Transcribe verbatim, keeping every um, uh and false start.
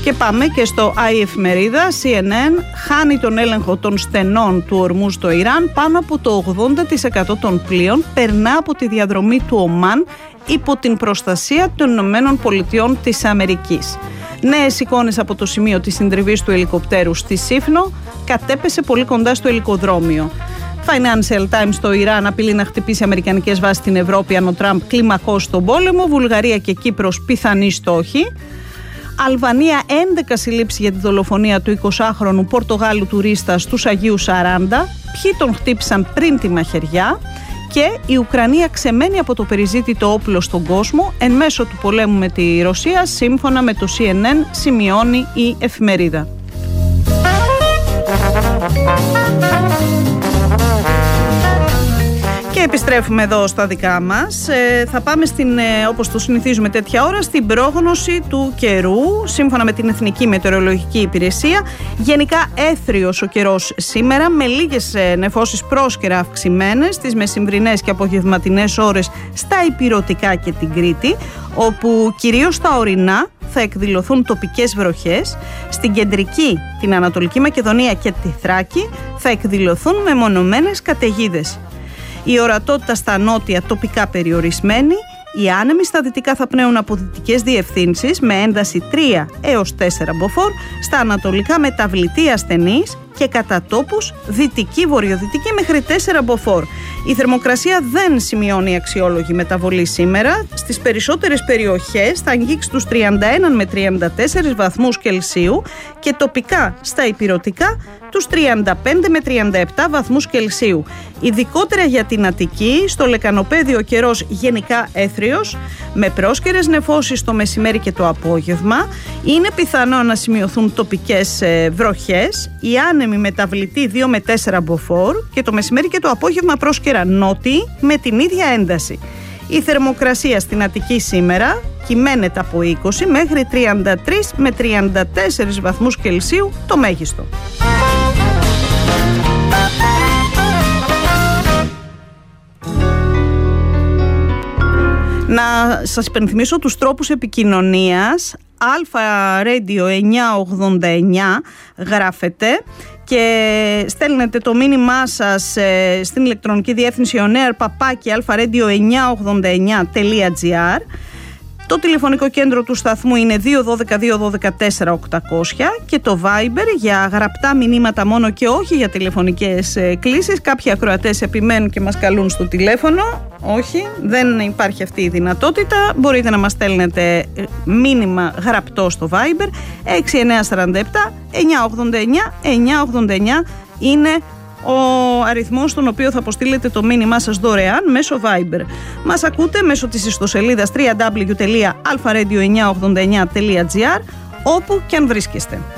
Και πάμε και στο η εφημερίδα, σι εν εν, χάνει τον έλεγχο των στενών του ορμού στο Ιράν. Πάνω από το ογδόντα τοις εκατό των πλοίων περνά από τη διαδρομή του Ομάν υπό την προστασία των Ηνωμένων Πολιτειών της Αμερικής. Νέες εικόνες από το σημείο της συντριβής του ελικοπτέρου στη Σύφνο, κατέπεσε πολύ κοντά στο ελικοδρόμιο. Financial Times, στο Ιράν απειλεί να χτυπήσει αμερικανικές βάσεις στην Ευρώπη αν ο Τραμπ κλιμακώσει τον πόλεμο. Βουλγαρία και Κύπρος πιθανή στόχοι. Αλβανία, έντεκα συλλήψεις για τη δολοφονία του εικοσάχρονου Πορτογάλου τουρίστα στους Αγίους Σαράντα. Ποιοι τον χτύπησαν πριν τη μαχαιριά. Και η Ουκρανία ξεμένει από το περιζήτητο όπλο στον κόσμο εν μέσω του πολέμου με τη Ρωσία, σύμφωνα με το σι εν εν, σημειώνει η εφημερίδα. Και επιστρέφουμε εδώ στα δικά μας. Ε, θα πάμε στην, ε, όπως το συνηθίζουμε τέτοια ώρα, στην πρόγνωση του καιρού. Σύμφωνα με την Εθνική Μετεωρολογική Υπηρεσία, γενικά έθριος ο καιρός σήμερα, με λίγες ε, νεφώσεις πρόσκαιρα αυξημένες τις μεσημβρινές και απογευματινές ώρες στα ηπειρωτικά και την Κρήτη, όπου κυρίως στα ορεινά θα εκδηλωθούν τοπικές βροχές. Στην κεντρική, την Ανατολική Μακεδονία και τη Θράκη θα εκδηλωθούν μεμονωμένες καταιγίδες. Η ορατότητα στα νότια τοπικά περιορισμένη, οι άνεμοι στα δυτικά θα πνέουν από δυτικές διευθύνσεις με ένταση τρία έως τέσσερα μποφόρ, στα ανατολικά μεταβλητή ασθενής και κατά τόπους δυτική βορειοδυτική μέχρι τέσσερα μποφόρ. Η θερμοκρασία δεν σημειώνει αξιόλογη μεταβολή σήμερα. Στις περισσότερες περιοχές θα αγγίξει τους τριάντα ένα με τριάντα τέσσερα βαθμούς Κελσίου και τοπικά στα ηπειρωτικά τους τριάντα πέντε με τριάντα επτά βαθμούς Κελσίου. Ειδικότερα για την Αττική, στο Λεκανοπέδιο ο καιρός γενικά έθριος, με πρόσκαιρες νεφώσεις το μεσημέρι και το απόγευμα. Είναι πιθανό να σημειωθούν τοπικές ε, βροχές. Οι άνεμοι μεταβλητοί δύο με τέσσερα μποφόρ και το μεσημέρι και το απόγευμα πρόσκαιρα νότιοι με την ίδια ένταση. Η θερμοκρασία στην Αττική σήμερα κυμαίνεται από είκοσι μέχρι τριάντα τρία με τριάντα τέσσερα βαθμούς Κελσίου το μέγιστο. Να σας υπενθυμίσω τους τρόπους επικοινωνίας. Αλφα Radio εννιακόσια ογδόντα εννιά γράφετε και στέλνετε το μήνυμά σας ε, στην ηλεκτρονική διεύθυνση onair παπάκι αλφα-radio εννιακόσια ογδόντα εννιά τελεία τζι άρ. Το τηλεφωνικό κέντρο του σταθμού είναι δύο ένα δύο δύο ένα δύο τέσσερα οκτακόσια και το Viber για γραπτά μηνύματα μόνο και όχι για τηλεφωνικές ε, κλήσεις. Κάποιοι ακροατές επιμένουν και μας καλούν στο τηλέφωνο. Όχι, δεν υπάρχει αυτή η δυνατότητα. Μπορείτε να μας στέλνετε μήνυμα γραπτό στο Viber. έξι εννιά τέσσερα επτά εννιακόσια ογδόντα εννιά εννιακόσια ογδόντα εννιά είναι ο αριθμός στον οποίο θα αποστείλετε το μήνυμά σας δωρεάν μέσω Viber. Μας ακούτε μέσω της ιστοσελίδας double-u double-u double-u τελεία αλφα radio εννιακόσια ογδόντα εννιά τελεία τζι άρ όπου και αν βρίσκεστε.